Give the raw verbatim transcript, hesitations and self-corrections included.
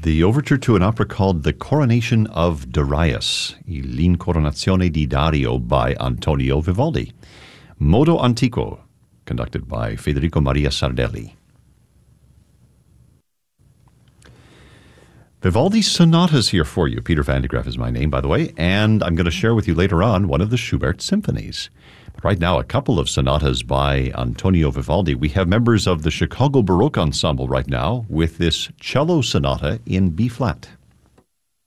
the overture to an opera called The Coronation of Darius, L'Incoronazione di Dario by Antonio Vivaldi. Modo Antico, conducted by Federico Maria Sardelli. Vivaldi's sonatas here for you. Peter Van de Graaff is my name, by the way, and I'm going to share with you later on one of the Schubert symphonies. But right now, a couple of sonatas by Antonio Vivaldi. We have members of the Chicago Baroque Ensemble right now with this cello sonata in B-flat.